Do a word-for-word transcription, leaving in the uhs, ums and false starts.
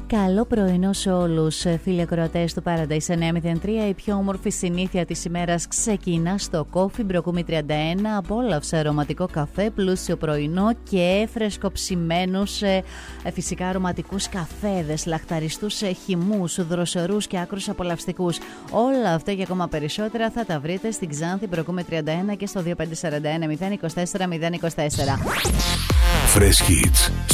Καλό πρωινό σε όλους, φίλοι ακροατές του Paradise εννιά μηδέν τρία. Η πιο όμορφη συνήθεια της ημέρας ξεκινά στο Coffee Μπροκούμι τριάντα ένα. Απόλαυσε αρωματικό καφέ, πλούσιο πρωινό και φρεσκοψημένους ε, φυσικά αρωματικούς καφέδες, λαχταριστούς ε, χυμούς, δροσερούς και άκρους απολαυστικούς. Όλα αυτά και ακόμα περισσότερα θα τα βρείτε στην Ξάνθη Μπροκούμι τριάντα ένα και στο δύο πέντε τέσσερα ένα μηδέν δύο τέσσερα μηδέν δύο τέσσερα. Fresh Hits